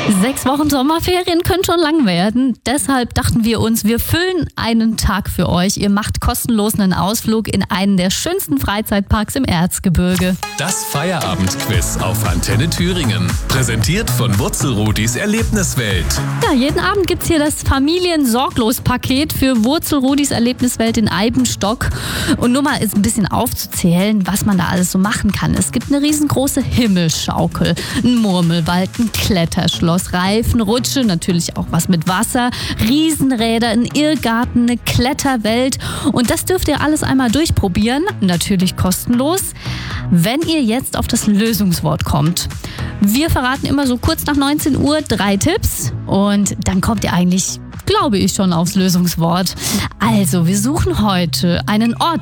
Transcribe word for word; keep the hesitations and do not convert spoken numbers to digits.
Sechs Wochen Sommerferien können schon lang werden. Deshalb dachten wir uns, wir füllen einen Tag für euch. Ihr macht kostenlos einen Ausflug in einen der schönsten Freizeitparks im Erzgebirge. Das Feierabendquiz auf Antenne Thüringen. Präsentiert von Wurzelrudis Erlebniswelt. Ja, jeden Abend gibt's hier das Familien-Sorglos-Paket für Wurzelrudis Erlebniswelt in Eibenstock. Und nur mal ist ein bisschen aufzuzählen, was man da alles so machen kann. Es gibt eine riesengroße Himmelschaukel, einen Murmelwald, ein Kletterschloss, Reifenrutsche, natürlich auch was mit Wasser, Riesenräder, ein Irrgarten, eine Kletterwelt. Und das dürft ihr alles einmal durchprobieren, natürlich kostenlos, wenn ihr jetzt auf das Lösungswort kommt. Wir verraten immer so kurz nach neunzehn Uhr drei Tipps und dann kommt ihr eigentlich, glaube ich, schon aufs Lösungswort. Also, wir suchen heute einen Ort,